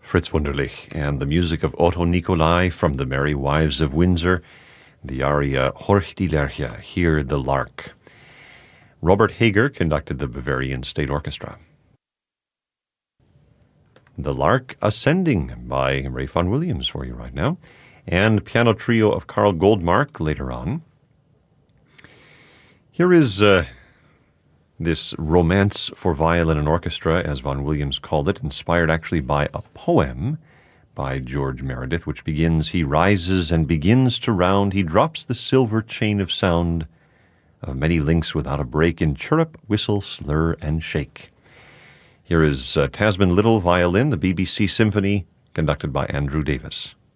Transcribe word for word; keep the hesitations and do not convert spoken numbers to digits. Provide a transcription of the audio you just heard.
Fritz Wunderlich, and the music of Otto Nicolai from The Merry Wives of Windsor, the aria Horch die Lerche, Hear the Lark. Robert Hager conducted the Bavarian State Orchestra. The Lark Ascending by Ray Vaughan Williams for you right now, and piano trio of Carl Goldmark later on. Here is uh, this romance for violin and orchestra, as Vaughan Williams called it, inspired actually by a poem by George Meredith, which begins, "He rises and begins to round, he drops the silver chain of sound of many links without a break in chirrup, whistle, slur, and shake." Here is uh, Tasman Little violin, the B B C Symphony, conducted by Andrew Davis.